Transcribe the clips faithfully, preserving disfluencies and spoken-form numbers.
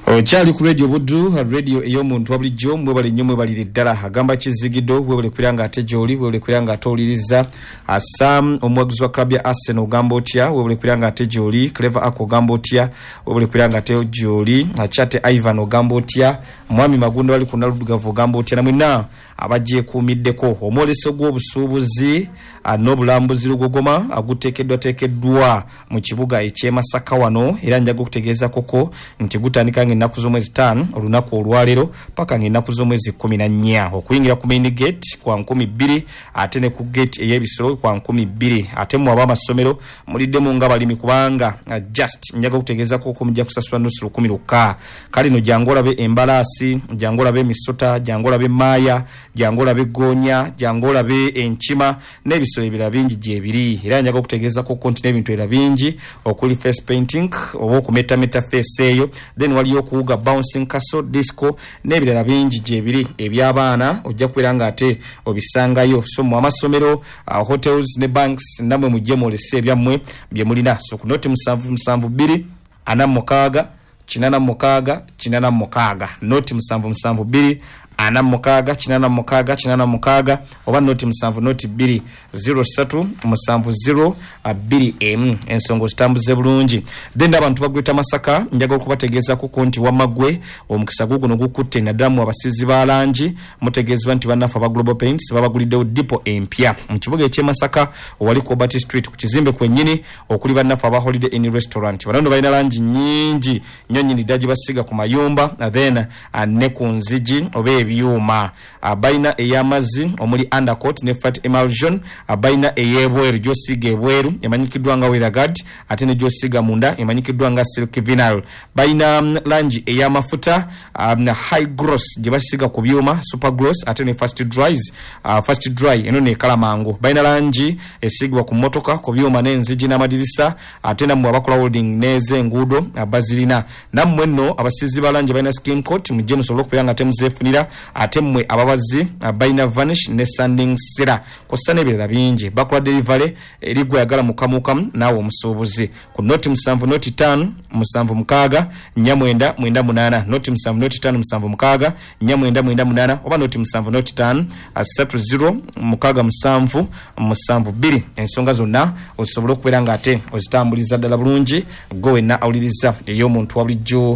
Ochali ku radio Buddu, radio eyomuntu wabulijjo mwe bali nnyo mwe bali ddala agamba Kizigido we bali kwiranga ate joli we bali kwiranga atoliriza Assam omwagizi wa club ya Arsenal gamba otya we bali kwiranga ate joli Clever Ako gamba otya we bali kwiranga ate joli Achate Ivan gamba otya Mwami Magunda wali kuna Ludugavu gamba otya na mwina abaje kumiddeko omwoleso gw'obusuubuzi n'obulambuzi lugogoma agutekeddwa tekeddwa mu kibuga eky'e Masaka wano era njaga okutegeeza koko nti gutandika ng'ennaku z'omwezi ttaano olunaku olwaleero paka ng'ennaku z'omwezi kkumi na nnya okuyingira ku main gate kwa nkumi bbiri ate ne ku gate ey'ebisolo kwa nkumi bbiri ate mu ab'amasomero muliddemu nga balimi kubanga uh, just njaga okutegeeza koko mujja kusasula nusu lukumi lukka kale no jangu olabe embalaasi jangu olabe emisota jangu olabe maaya jangu olabe gonya jangu olabe enkima n'ebisolo ebirala bingi gyebiri era njaga okutegeeza koko nti n'ebintu ebirala bingi okuli face painting oba okumetameta face eyo then waliyo okuwuga bouncing castle disco n'ebirala bingi gyebiri eby'abaana ojja kubeera nga ate obisangayo so mu amasomero uh, hotels ne banks namwe mujje mwolese ebyammwe bye mulina so ku noti musanvu musanvu bbiri ana mukaaga kinana mukaaga kinana mukaaga noti musanvu musanvu bbiri ana mukaaga kinana mukaaga kinana mukaaga oba noti musanvu noti bbiri zero three musanvu zero bbiri emu ensonga zitambuze bulungi then abantu bagwita Masaka njaga okubategeeza ku konti wa Magwe omukisa guguno gukutte nadamu abasizi balangi mutegeezebwa nti bannafa ba Global Paints babaguliddewo dipo empya mu kibuga eky'e Masaka owali ku Obert Street ku kizimbe kwennyini okuli bannafa ba Holiday Inn Restaurant banono balina langi nnyingi nnyo nnyini ddagi basiga ku mayumba then ne ku nzigi oba ebyuma abaina ey'amazzi omuli undercoat ne fat emulsion abaina ey'ebweru gyosiga ebweru emanyikiddwa nga Weatherguard ate ne gyosiga munda emanyikiddwa nga Silk Vinyl baina um, langi ey'amafuta um, na high gloss gye basiga ku byuma super gloss ate ne fast dries uh, fast dry eno ne kalamango baina langi esigibwa ku motoka ku byuma n'enzigi n'amadirisa ate namwe abakola holding n'ez'enguudo abazirina nammwe nno abasizi balangi baina skin coat mujje musobole okubeera nga temuzeefunira ate mmwe ababazi baina vanish ne sanding sera kosa n'ebirala bingi bakola delivery erigwe yagala mukamukamu naawe omusuubuzi ku noti musanvu noti ttaano musanvu mukaaga nnya mwenda mwenda munaana noti musanvu noti ttaano musanvu mukaaga nnya mwenda mwenda munaana oba noti musanvu noti ttaano asatu zero mukaaga musanvu musanvu bbiri ensonga zonna osobola okubeera nga ate ozitambuliza ddala bulungi gwe wenna awuliriza ey'omuntu wa bulijjo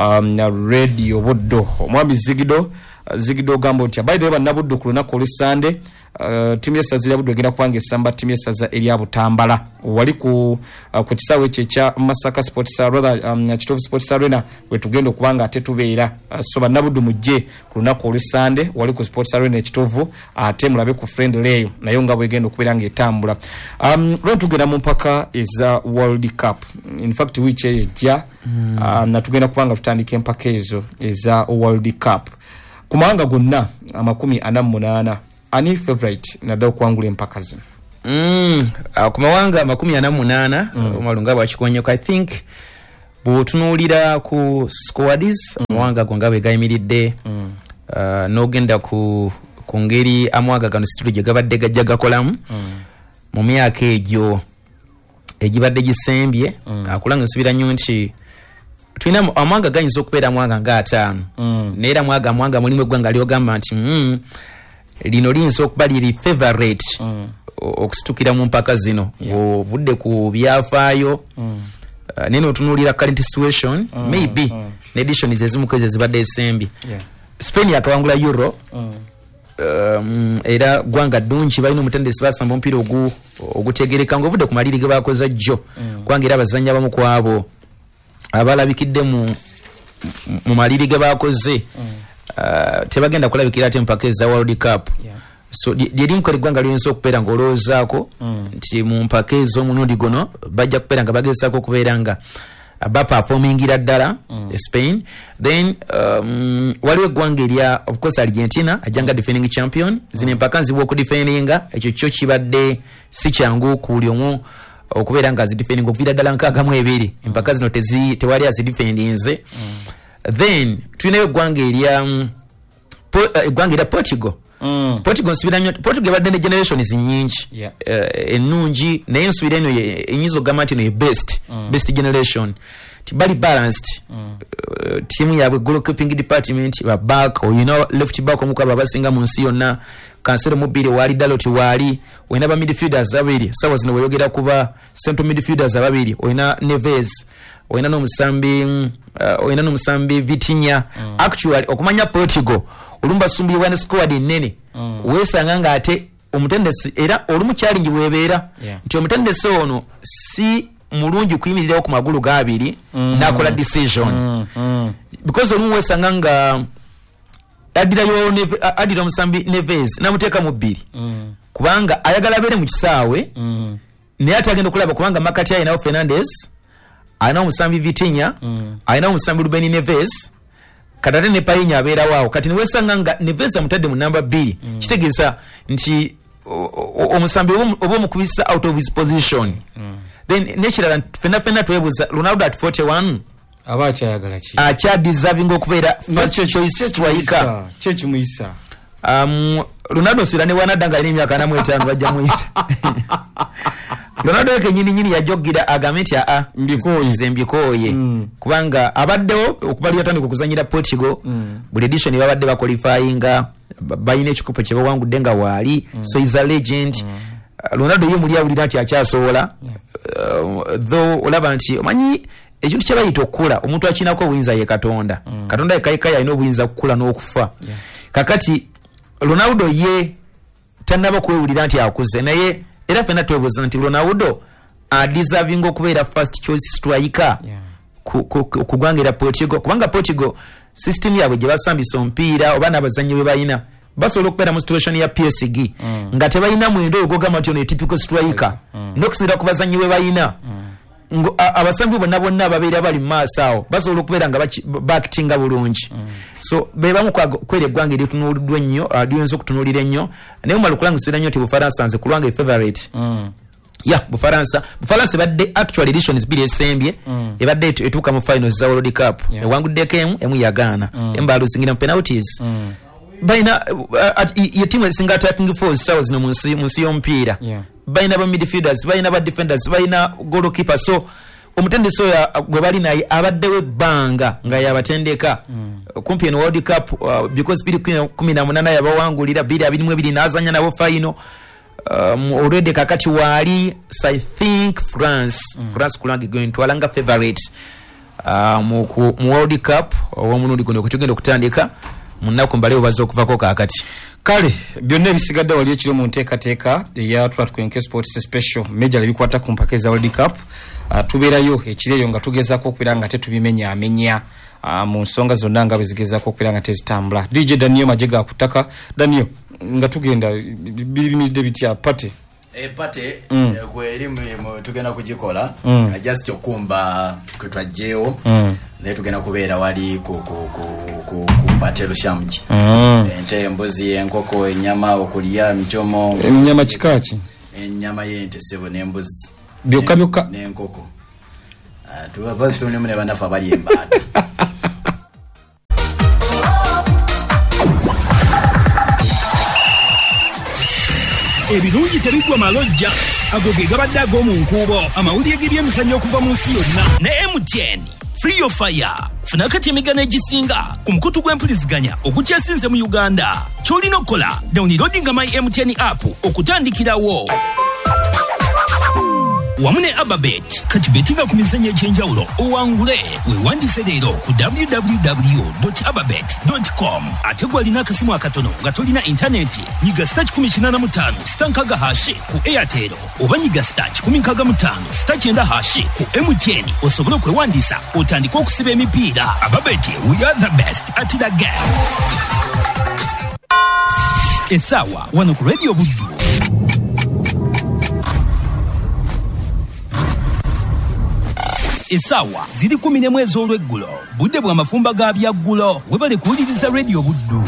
um, radio Buddu omwami Zigido Zigido gamba otya by the way bannabuddu ku lunaku olw'Essande uh, timu y'essaza erya Buddu egenda kubanga essamba timu y'essaza erya Butambala wali ku uh, ku kisaawe ekyo ekya Masaka Sports rather um, Kitovu Sports Arena we tugenda okubanga ate tubeera uh, so bannabuddu mujje ku lunaku olw'Essande wali ku Sports Arena ekitovu ate uh, mulabe ku friendly nayo nga bwegenda okubeera ng'etambula um, lwe tugenda mu mpaka eza World Cup in fact wiiki eyo ejja mm. uh, na tugenda kubanga tutandika empaka ezo eza World Cup kumanga gonna amakumi ana munaana ani favorite nadda okuwangula empaka zino mm uh, kumawanga amakumi ana munaana mm. omalunga bwakikonyoka I think bw'otunuulira ku squads mm. amawanga go nga bwe gayimiridde mm. uh, n'ogenda ku ku ngeri amawanga gano situlo gye gabadde gajja gakolamu mm. mu myaka egyo egibadde gisembye mm. akulanga nsubira nnyo nti tulina amawanga gayinza okubeera amawanga nga ataano mm. neera mwaga amawanga mulimu eggwanga lyogamba nti mm, lino liyinza okuba liri favorite mm. okusitukira mu mpaka zino yeah. ovudde ku byafaayo mm. uh, nene otunuulira current situation mm. maybe mm. n'editions ezimu ezo ezibadde esembye yeah. Spain yakawangula Euro mm. Um, era gwanga ddungi balina omutendesi basamba omupiira ogu ogutegereka ng'ovudde ku maliri ge bakoza jjo mm. kwanga era abazannyi abamu ku abo abalabikidde mu mu maliri ge bakoze mm. uh, tebagenda kulabikira ate mpaka eza World Cup yeah. So lyerimu kali gwanga liyinza okubeera ng'olowoozaako mm. nti mu mpaka ez'omulundi guno bajja kubeera nga bagezaako okubeera nga baperformingira ddala mm. Spain then um, waliwo eggwanga erya of course Argentina ajanga defending champion zine mpaka nzibwa okudefendinga ekyo kyo kibadde si kyangu ku buli omu okubeera nga zidefending okuviira ddala nkaaga mu ebiri empaka zino tezi tewali azidefendinze mm. then tulinayo eggwanga erya um, eggwanga erya Portugal mm. Portugal nsubira nnyo Portugal badde ne generations nyingi yeah. uh, ennungi naye nsubira eno enyizo gamba nti no ye best mm. best generation tibali balanced mm. uh, timu yabwe goalkeeping department ba back or you know left back omukaba basinga mu nsi yonna Cancelo mubiri wali Dalot wali oyina ba midfielders abiri sawa zino weyogera kuba central midfielders ababiri oyina Neves oyina no musambi uh, oyina no musambi Vitinha mm. actually okumanya Portugal olumba sumbi wane squad nene mm. wesanga nga ate omutendesi era olumu challenge webeera yeah. nti omutendesi ono si mulungi kuyimirira ku magulu gabiri mm. nakola decision mm. Mm. because olumu wesanga nga adira yo neve adira musambi Neves namuteka mu bbiri mm. kubanga ayagala bere mu kisaawe mm. ne atagenda kulaba kubanga makati ayina Fernandes ayina musambi Vitinha mm. ayina musambi Ruben Neves kadate ne Payinha abera wao kati ne wesanga nga Neves amutadde mu namba bbiri mm. kitegeza nti omusambi obo mukubisa out of his position mm. then naturally fena fena twebuza Ronaldo at forty-one abacha yagala chi acha deserving okubera first choice striker chechi muisa um Ronaldo sirane wana danga ni myaka na mwetano bajja muisa Ronaldo yake nyini nyini yajogira agamenti ya a mbikoye zembikoye mm. kubanga abaddewo okubali yatani kukuzanyira Portugal mm. buli edition babadde ba qualifyinga bayine chikupo chebo wangu denga wali mm. so is a legend mm. Ronaldo ye muri abulira ati achasola yeah. uh, though olaba nti omanyi ekintu kye bayita okula omuntu akinako obuyinza ye Katonda mm. Katonda ekayikaya alina obuyinza kukula n'okufa yeah. kakati Ronaldo ye tanaba kwewulira nti akuze naye era fena twebuza nti Ronaldo a deserving okubeera first choice striker yeah. kugwangira Portugal kubanga Portugal system yabwe gye basambisa omupiira oba n'abazannyi be bayina basobola okubeera mu situation ya P S G mm. nga tebalina mwendo ogogamba nti ono typical striker mm. n'okusinziira ku bazannyi be bayina mm. ngo abasambi bonna bonna ababeera bali mu maaso awo basobola okubeera nga bakitinga bulungi mm. so be bamu kwera eggwanga eritunuuliddwa ennyo lyonza okutunuulira ennyo naye omala okulanga nsubira nnyo nti Bufaransa nze kulwanga e favorite mm. ya yeah, Bufaransa Bufaransa badde actual editions bili esembye mm. ebadde etuuka mu finals za World Cup yeah. ewanguddeko emu emu yagaana mm. embalu singira penalties mm. baina uh, ye team esinga attacking force sawa zino munsi munsi y'omupiira yeah. baina ba midfielders baina ba defenders baina goalkeeper so omutendesi oyo gwe bali naye abaddewo banga nga yabatendeka mm. kumpi eno World Cup uh, because bili kumi na munana yabawangulira bili abiri mu ebiri n'azanya nabo final um, already kakati wali so I think France mm. France kulangi going to alanga favorite uh, mu, mu World Cup owomunundi guno kutugenda okutandika munako mbalewo bazo okuvako kakati kale byonna ebisigadde wali ekiro mu nteekateeka eya Twatwenke Sports Special major ebikwata ku mpaka za World Cup uh, tubeerayo ekireyo nga tugezaako okubeera nga tetubimenya amenya uh, mu nsonga zonna nga bezigezaako okubeera nga tezitambula D J Daniel Majega akutaka Daniel nga tugenda bibimidde bitya pate e pate mm. e, kwe elimu tugenda kugikola mm. just okumba kwetwajjewo mm. naye tugenda kubeera wali ku ku ku ku, ku patelo shamji mm. ente embuzi enkoko enyama okulya mitomo enyama kikaki enyama yente sebo n'embuzi byokka byokka n'enkoko ah tuba basi tuni mune banafa bali embata ebirungi tebigwa malojja agoge gabadde ag'omu nkuubo amawulire g'ebyemizannyo okuva mu nsi yonna ne M T N Free of Fire funa kati emigano egisinga ku mukutu gw'empuliziganya ogukyasinze mu Uganda ky'olina okukola downloadinga my M T N app okutandikirawo wamu ne Ababet kati betinga ku mizannyo egy'enjawulo owangule weewandise leero ku w w w dot ababet dot com ate gw'alina akasimu akatono nga tolina intaneti nyiga star kumi na ttaano star nkaaga hashi ku Airtel oba nyiga star kumi na ttaano star kyenda hashi ku M T N osobole okwewandiisa otandike okusiba emipiira. Ababet, we are the best at the game. Essaawa wano ku Radio Buddu. Essaawa ziri kumi n'emu ez'olweggulo budde bwa mafumba ga byaggulo webale kuwuliriza Radio Buddu.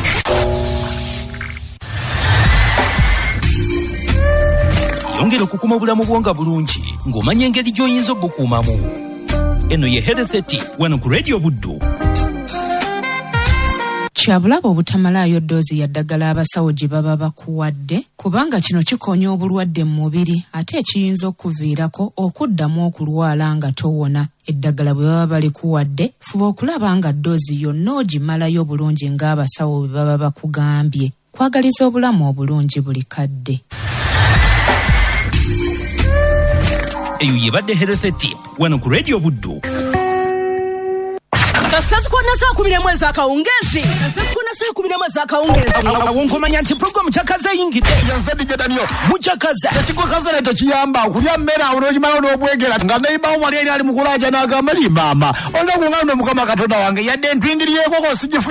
Yongera okukuma obulamu bwonga bulungi ng'omanya engeri gy'oyinza obukuumamu. Eno ye Health Tip wano ku Radio Buddu. kyabulaba obutamalayo ddoozi ya ddagala abasawo gye baba bakuwadde kubanga kino kikonya obulwadde mu mubiri ate ekiyinza okuviirako okuddamu okulwala nga towona. Eddagala bwe baba balikuwadde fuba okulaba nga ddoozi yonna ogimalayo bulungi ng'abasawo bwe baba bakugambye. Kwagaliza obulamu obulungi buli kadde. Eyo yebadde Health Tip wano ku Radio Buddu. Sasa kuna saa kumi na moja za kaongezi. Sasa kuna saa kumi na moja za kaongezi. Awonkomanya nti program chakaza yingide. Yanzadi jedanyo. Muchakaza. Tekiko kaza na tachiyamba. Kulia mmera unojimala unobwegera. Ngana iba umali ali mukulaja na agamali mama. Onda kungano mukama katonda wange. Yadde ntwingiriye koko sijifu.